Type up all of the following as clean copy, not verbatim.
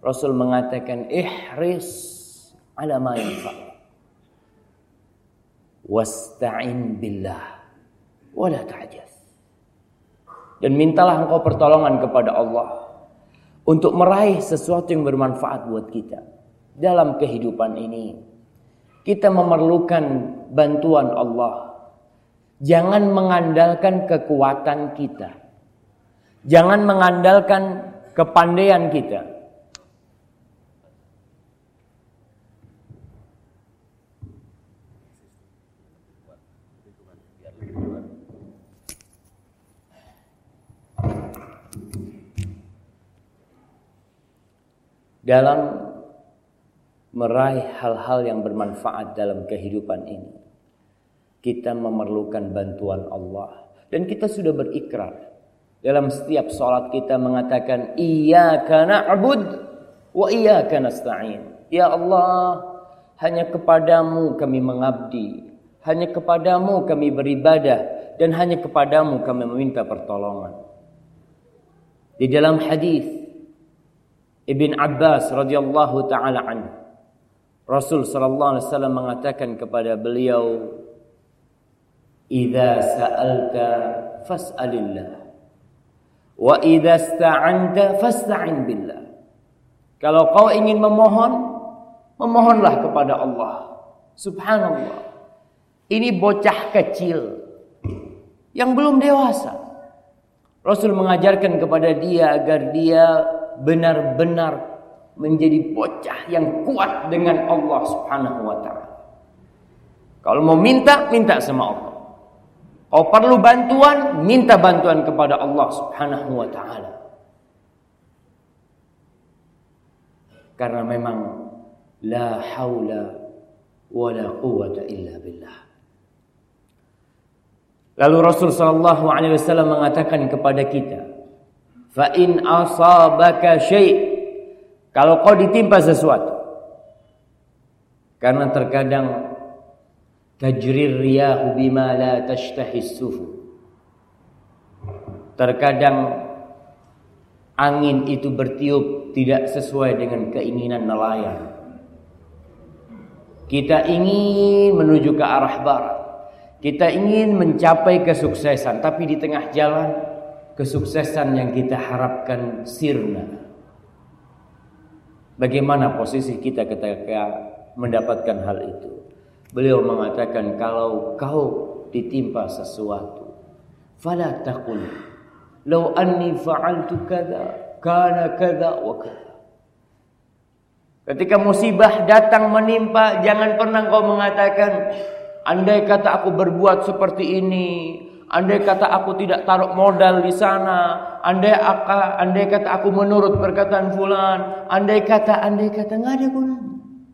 Rasul mengatakan ihris ala ma yanfa' wasta'in billah wala ta'jaz. Dan mintalah engkau pertolongan kepada Allah untuk meraih sesuatu yang bermanfaat buat kita. Dalam kehidupan ini kita memerlukan bantuan Allah. Jangan mengandalkan kekuatan kita. Jangan mengandalkan kepandaian kita. Dalam meraih hal-hal yang bermanfaat dalam kehidupan ini, kita memerlukan bantuan Allah. Dan kita sudah berikrar dalam setiap salat kita mengatakan iyyaka na'bud wa iyyaka nasta'in. Ya Allah, hanya kepadamu kami mengabdi, hanya kepadamu kami beribadah, dan hanya kepadamu kami meminta pertolongan. Di dalam hadis Ibn Abbas radhiyallahu taala anhu, Rasul sallallahu alaihi wasallam mengatakan kepada beliau, "Idza sa'alta fas'alillah wa idza ista'anta fasta'in billah." Kalau kau ingin memohon, memohonlah kepada Allah. Subhanallah. Ini bocah kecil yang belum dewasa. Rasul mengajarkan kepada dia agar dia benar-benar menjadi bocah yang kuat dengan Allah Subhanahu wa taala. Kalau mau minta, minta sama Allah. Kalau perlu bantuan, minta bantuan kepada Allah Subhanahu wa taala. Karena memang la haula wala quwwata illa billah. Lalu Rasul sallallahu alaihi wasallam mengatakan kepada kita, fa in asabaka syai', kalau kau ditimpa sesuatu. Karena terkadang tajrir riyahu bima la tashtahi sufu. Terkadang angin itu bertiup tidak sesuai dengan keinginan nelayan. Kita ingin menuju ke arah barat. Kita ingin mencapai kesuksesan, tapi di tengah jalan kesuksesan yang kita harapkan sirna. Bagaimana posisi kita ketika mendapatkan hal itu? Beliau mengatakan, kalau kau ditimpa sesuatu, fala taqul law anni fa'altu kadza kana kadza wa kadza. Ketika musibah datang menimpa, jangan pernah kau mengatakan, andai kata aku berbuat seperti ini, andai kata aku tidak taruh modal di sana, andai kata aku menurut perkataan fulan, andai kata nggak ada gunanya.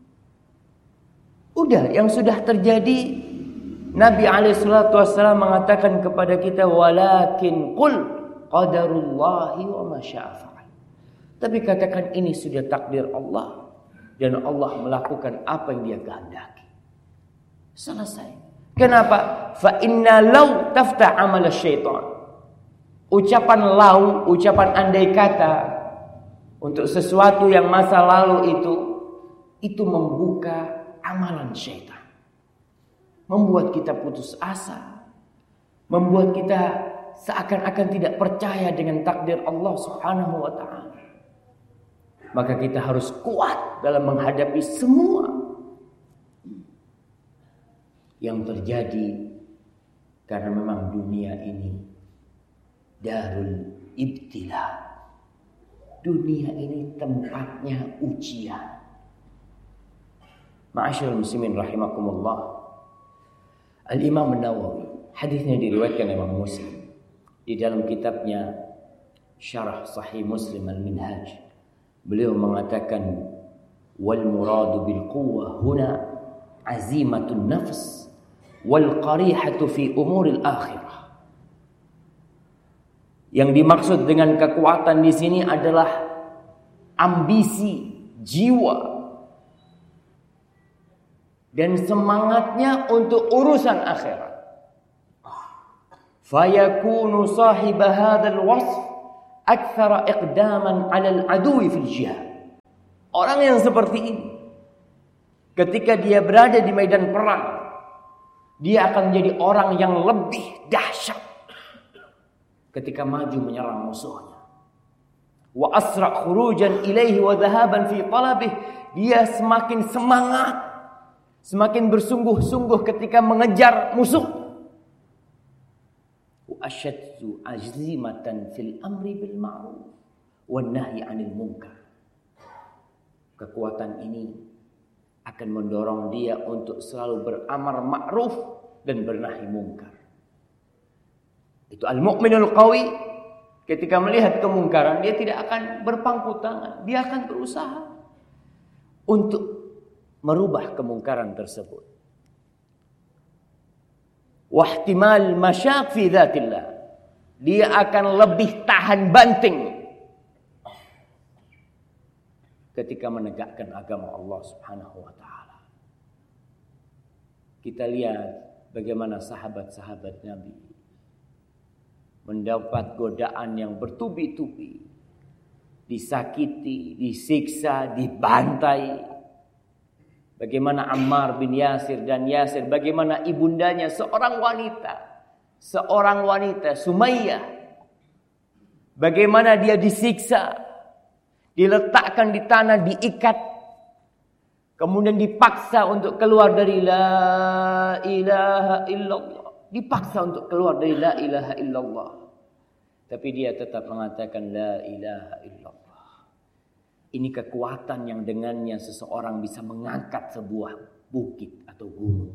Udah, yang sudah terjadi, Nabi SAW mengatakan kepada kita, walakin qul qadarullahi wa ma syaa fa'al. Tapi katakan ini sudah takdir Allah dan Allah melakukan apa yang Dia kehendaki. Selesai. Kenapa? Fa inna law taftah amal syaitan. Ucapan law, ucapan andai kata untuk sesuatu yang masa lalu itu membuka amalan syaitan. Membuat kita putus asa. Membuat kita seakan-akan tidak percaya dengan takdir Allah Subhanahu wa taala. Maka kita harus kuat dalam menghadapi semua yang terjadi, karena memang dunia ini darul ibtila. Dunia ini tempatnya ujian. Ma'asyiral muslimin rahimakumullah. Al-Imam An-Nawawi, hadisnya diriwayatkan Imam Muslim di dalam kitabnya Syarah Sahih Muslim Al-Minhaj. Beliau mengatakan, wal muradu bil quwwah huna azimatun nafs wal qarihatu fi umuril akhirah. Yang dimaksud dengan kekuatan di sini adalah ambisi jiwa dan semangatnya untuk urusan akhirat. Fayakunu sahib hadzal wasf akthara iqdaman 'ala al-'aduwi fil jihad. Orang yang seperti ini, ketika dia berada di medan perang, dia akan menjadi orang yang lebih dahsyat ketika maju menyerang musuhnya. Wa asra' khurujan ilaihi wa dhahaban fi talabih. Dia semakin semangat, semakin bersungguh-sungguh ketika mengejar musuh. Wa asyaddu azimatan fil amri bil ma'ruf wan nahyi 'anil munkar. Kekuatan ini akan mendorong dia untuk selalu beramar ma'ruf dan bernahi munkar. Itu al-mu'minul qawi. Ketika melihat kemungkaran, dia tidak akan berpangku tangan. Dia akan berusaha untuk merubah kemungkaran tersebut. Wahtimal masyaq fi dzatillah. Dia akan lebih tahan banting ketika menegakkan agama Allah Subhanahu wa taala. Kita lihat bagaimana sahabat-sahabat Nabi mendapat godaan yang bertubi-tubi, disakiti, disiksa, dibantai. Bagaimana Ammar bin Yasir dan Yasir, bagaimana ibundanya seorang wanita Sumayyah, bagaimana dia disiksa, diletakkan di tanah, diikat, kemudian dipaksa untuk keluar dari la ilaha illallah. Dipaksa untuk keluar dari la ilaha illallah. Tapi dia tetap mengatakan la ilaha illallah. Ini kekuatan yang dengannya seseorang bisa mengangkat sebuah bukit atau gunung.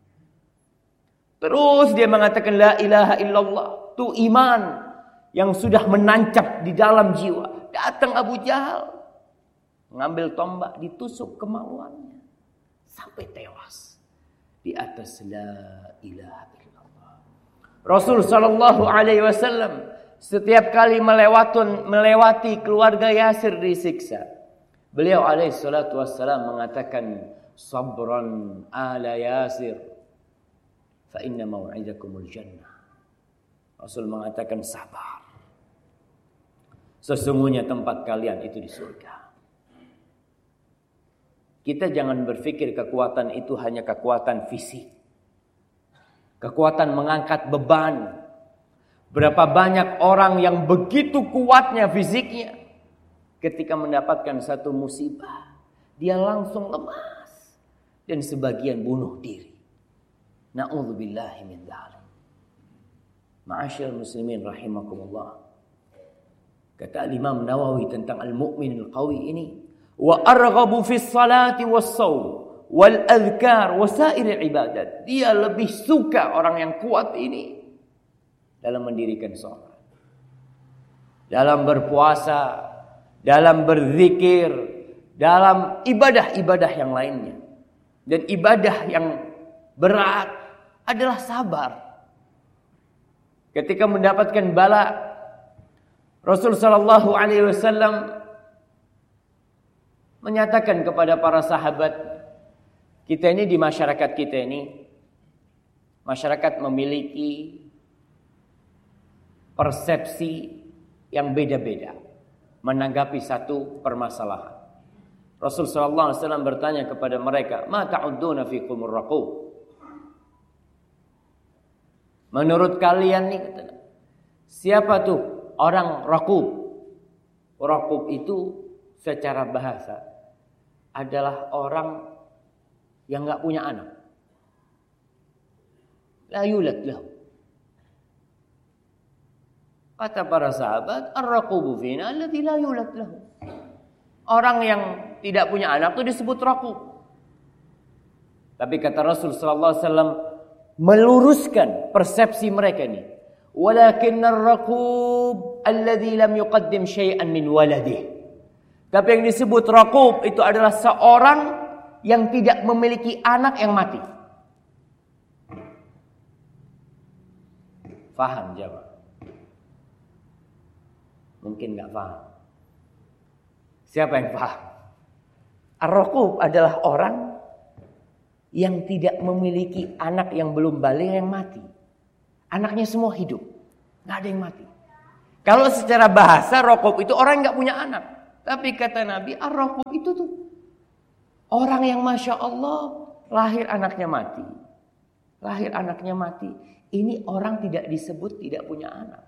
Terus dia mengatakan la ilaha illallah. Itu iman yang sudah menancap di dalam jiwa. Datang Abu Jahal, mengambil tombak, ditusuk kemaluannya sampai tewas di atas la ilaha illallah. Rasul sallallahu alaihi wasallam setiap kali melewati keluarga Yasir disiksa, beliau alaihi salatu wassalam mengatakan, sabran ala Yasir fa inna mau'idakumul jannah. Rasul mengatakan, sabar, sesungguhnya tempat kalian itu di surga. Kita jangan berpikir kekuatan itu hanya kekuatan fisik, kekuatan mengangkat beban. Berapa banyak orang yang begitu kuatnya fisiknya, ketika mendapatkan satu musibah, dia langsung lemas dan sebagian bunuh diri. Na'udzubillahi min dzalik. Ma'asyiral muslimin rahimakumullah. Kata Imam Nawawi tentang al-mu'minul qawi ini, wa arghabu fis salati was shaum wal adhkar wa sa'iril ibadat. Dia lebih suka orang yang kuat ini dalam mendirikan salat, dalam berpuasa, dalam berzikir, dalam ibadah-ibadah yang lainnya. Dan ibadah yang berat adalah sabar. Ketika mendapatkan bala, Rasul sallallahu alaihi wasallam menyatakan kepada para sahabat, kita ini di masyarakat kita ini, masyarakat memiliki persepsi yang beda-beda menanggapi satu permasalahan. Rasul sallallahu alaihi wasallam bertanya kepada mereka, "Ma ta'udduna fikumur raqub?" Menurut kalian nih, siapa tuh orang raqub? Raqub itu secara bahasa adalah orang yang enggak punya anak. La yulad lahu. Kata para sahabat, ar-raqubu fina alladhi la yulad lahu. Orang yang tidak punya anak itu disebut raqub. Tapi kata Rasul sallallahu alaihi wasallam meluruskan persepsi mereka ini. Walakinnar raqub alladhi lam yuqaddim syai'an min waladihi. Tapi yang disebut raqub itu adalah seorang yang tidak memiliki anak yang mati. Faham jemaah? Mungkin enggak paham. Siapa yang paham? Ar-raqub adalah orang yang tidak memiliki anak yang belum baligh yang mati. Anaknya semua hidup, enggak ada yang mati. Kalau secara bahasa raqub itu orang yang enggak punya anak. Tapi kata Nabi, ar-raqub itu tuh orang yang Masya Allah lahir anaknya mati. Lahir anaknya mati. Ini orang tidak disebut tidak punya anak.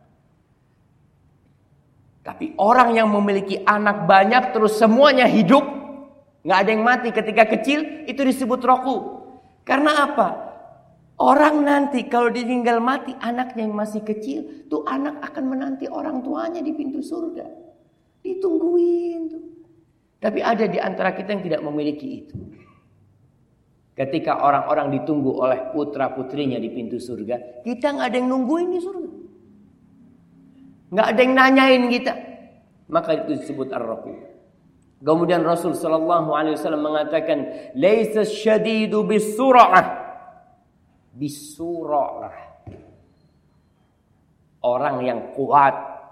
Tapi orang yang memiliki anak banyak terus semuanya hidup, nggak ada yang mati ketika kecil, itu disebut raqub. Karena apa? Orang nanti kalau ditinggal mati anaknya yang masih kecil, tuh anak akan menanti orang tuanya di pintu surga. Ditungguin tuh. Tapi ada di antara kita yang tidak memiliki itu. Ketika orang-orang ditunggu oleh putra-putrinya di pintu surga, kita nggak ada yang nungguin di surga. Nggak ada yang nanyain kita. Maka itu disebut ar-raqub. Kemudian Rasul sallallahu alaihi wasallam mengatakan, "Laisa syadidu bisur'ah." Bisur'ah. Orang yang kuat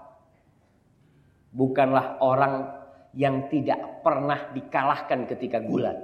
bukanlah orang yang tidak pernah dikalahkan ketika gulat.